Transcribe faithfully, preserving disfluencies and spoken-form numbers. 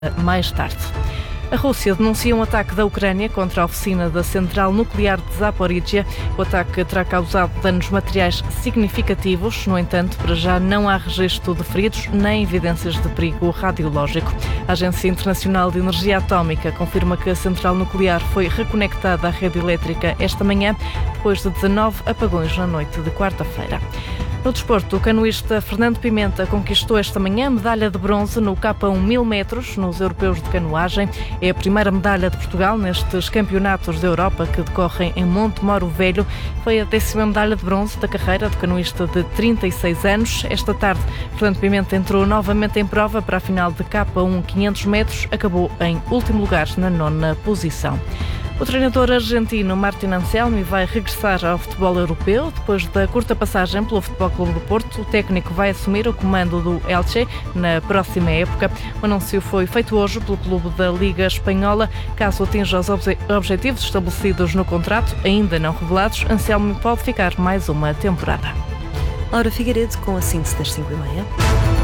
mais tarde. A Rússia denuncia um ataque da Ucrânia contra a oficina da central nuclear de Zaporizhia. O ataque terá causado danos materiais significativos. No entanto, para já não há registro de feridos nem evidências de perigo radiológico. A Agência Internacional de Energia Atómica confirma que a central nuclear foi reconectada à rede elétrica esta manhã, depois de dezanove apagões na noite de quarta-feira. No desporto, o canoísta Fernando Pimenta conquistou esta manhã a medalha de bronze no K um mil metros nos Europeus de Canoagem. É a primeira medalha de Portugal nestes campeonatos da Europa que decorrem em Monte Moro Velho. Foi a décima medalha de bronze da carreira do canoísta de trinta e seis anos. Esta tarde, Fernando Pimenta entrou novamente em prova para a final de K um quinhentos metros. Acabou em último lugar na nona posição. O treinador argentino Martín Anselmi vai regressar ao futebol europeu. Depois da curta passagem pelo Futebol Clube do Porto, o técnico vai assumir o comando do Elche na próxima época. O anúncio foi feito hoje pelo clube da Liga Espanhola. Caso atinja os obje- objetivos estabelecidos no contrato, ainda não revelados, Anselmi pode ficar mais uma temporada. Laura Figueiredo com a síntese das cinco e meia.